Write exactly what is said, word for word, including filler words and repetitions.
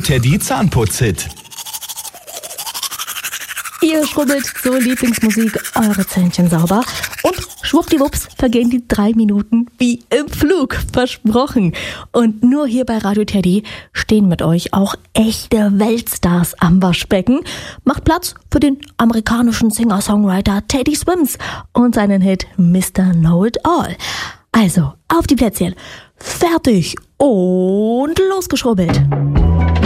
Teddy Zahnputzhit. Ihr schrubbelt zur Lieblingsmusik eure Zähnchen sauber und schwuppdiwupps vergehen die drei Minuten wie im Flug, versprochen. Und nur hier bei Radio Teddy stehen mit euch auch echte Weltstars am Waschbecken. Macht Platz für den amerikanischen Singer-Songwriter Teddy Swims und seinen Hit Mister Know-It-All. Also, auf die Plätzchen, fertig und losgeschrubbelt.